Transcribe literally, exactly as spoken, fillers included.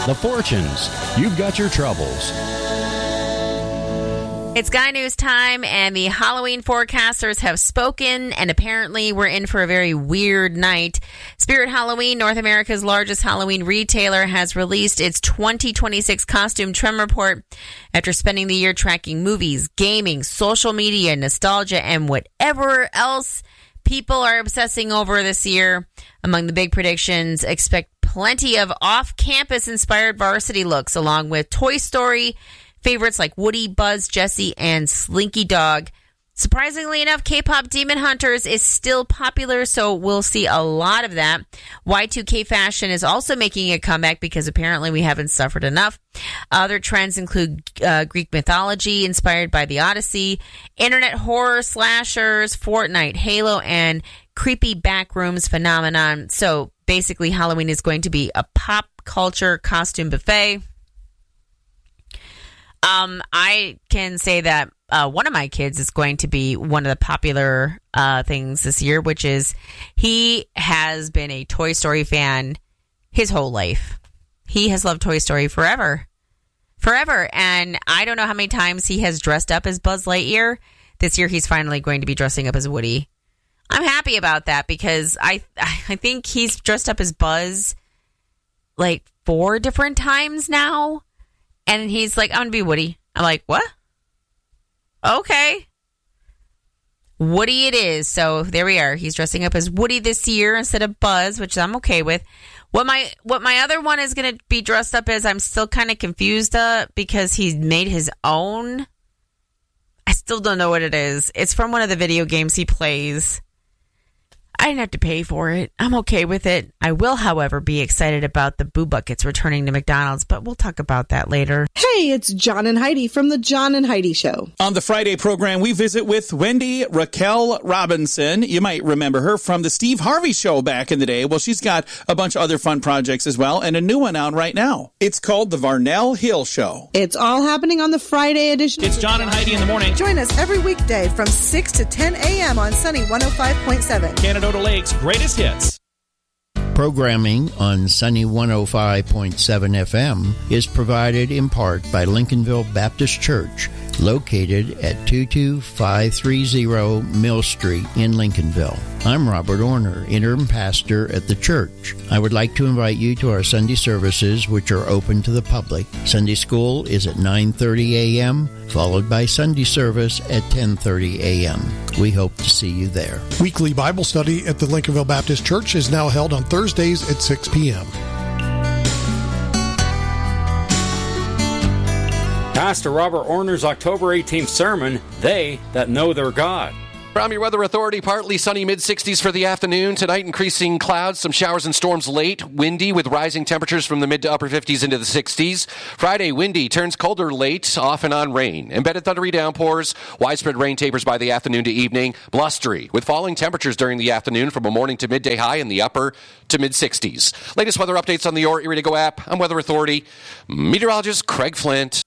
the Fortunes. You've got your troubles. It's Guy News time, and the Halloween forecasters have spoken, and apparently we're in for a very weird night. Spirit Halloween, North America's largest Halloween retailer, has released its twenty twenty-six costume trend report after spending the year tracking movies, gaming, social media, nostalgia, and whatever else people are obsessing over this year. Among the big predictions, expect plenty of off-campus inspired varsity looks, along with Toy Story favorites like Woody, Buzz, Jessie, and Slinky Dog. Surprisingly enough, K-pop Demon Hunters is still popular, so we'll see a lot of that. Y two K fashion is also making a comeback because apparently we haven't suffered enough. Other trends include uh, Greek mythology inspired by the Odyssey, internet horror slashers, Fortnite, Halo, and creepy backrooms phenomenon. So basically, Halloween is going to be a pop culture costume buffet. Um, I can say that uh, one of my kids is going to be one of the popular uh, things this year, which is he has been a Toy Story fan his whole life. He has loved Toy Story forever. Forever. And I don't know how many times he has dressed up as Buzz Lightyear. This year he's finally going to be dressing up as Woody. I'm happy about that because I I think he's dressed up as Buzz like four different times now. And he's like, I'm going to be Woody. I'm like, what? Okay. Woody it is. So there we are. He's dressing up as Woody this year instead of Buzz, which I'm okay with. What my what my other one is going to be dressed up as, I'm still kind of confused uh, because he's made his own. I still don't know what it is. It's from one of the video games he plays. I didn't have to pay for it. I'm okay with it. I will, however, be excited about the Boo Buckets returning to McDonald's, but we'll talk about that later. Hey, it's John and Heidi from the John and Heidi Show. On the Friday program, we visit with Wendy Raquel Robinson. You might remember her from the Steve Harvey Show back in the day. Well, she's got a bunch of other fun projects as well, and a new one out right now. It's called The Varnell Hill Show. It's all happening on the Friday edition. It's John and Heidi in the morning. Join us every weekday from six to ten a.m. on Sunny one oh five point seven. Canada Lake's greatest hits. Programming on Sunny one oh five point seven F M is provided in part by Lincolnville Baptist Church, located at two two five three zero Mill Street in Lincolnville. I'm Robert Orner, interim pastor at the church. I would like to invite you to our Sunday services, which are open to the public. Sunday school is at nine thirty a.m., followed by Sunday service at ten thirty a.m. We hope to see you there. Weekly Bible study at the Lincolnville Baptist Church is now held on Thursdays at six p.m. Pastor Robert Orner's October eighteenth sermon, They That Know Their God. From your Weather Authority, partly sunny mid-sixties for the afternoon. Tonight, increasing clouds, some showers and storms late. Windy with rising temperatures from the mid to upper fifties into the sixties. Friday, windy, turns colder late, off and on rain. Embedded thundery downpours. Widespread rain tapers by the afternoon to evening. Blustery with falling temperatures during the afternoon from a morning to midday high in the upper to mid-sixties. Latest weather updates on the Your Erie to Go app. I'm Weather Authority meteorologist Craig Flint.